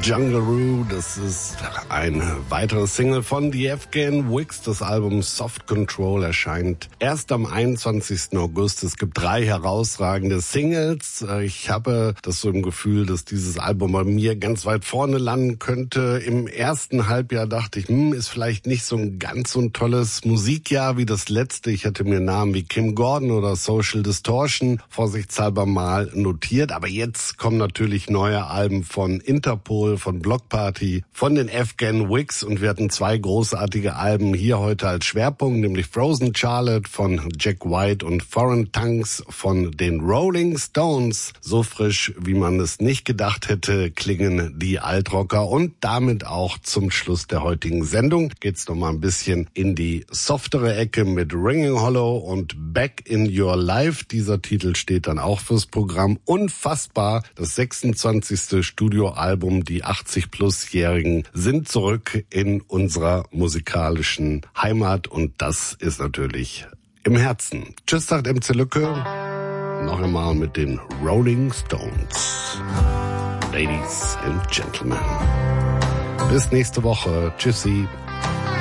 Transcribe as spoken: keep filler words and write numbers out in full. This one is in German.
Jungle, das ist ein weiteres Single von The Afghan Wigs. Das Album Soft Control erscheint erst am einundzwanzigsten August. Es gibt drei herausragende Singles. Ich habe das so im Gefühl, dass dieses Album bei mir ganz weit vorne landen könnte. Im ersten Halbjahr dachte ich, hm, ist vielleicht nicht so ein ganz so ein tolles Musikjahr wie das letzte. Ich hatte mir Namen wie Kim Gordon oder Social Distortion vorsichtshalber mal notiert. Aber jetzt kommen natürlich neue Alben von Interpol, von Block Party, von den Afghan Wigs, und wir hatten zwei großartige Alben hier heute als Schwerpunkt, nämlich Frozen Charlotte von Jack White und Foreign Tongues von den Rolling Stones. So frisch, wie man es nicht gedacht hätte, klingen die Altrocker, und damit auch zum Schluss der heutigen Sendung geht's noch mal ein bisschen in die softere Ecke mit Ringing Hollow und Back in Your Life. Dieser Titel steht dann auch fürs Programm. Unfassbar, das sechsundzwanzigste Studioalbum, die achtzig-plus-Jährigen sind zurück in unserer musikalischen Heimat, und das ist natürlich im Herzen. Tschüss, sagt M C Lücke. Noch einmal mit den Rolling Stones. Ladies and Gentlemen. Bis nächste Woche. Tschüssi.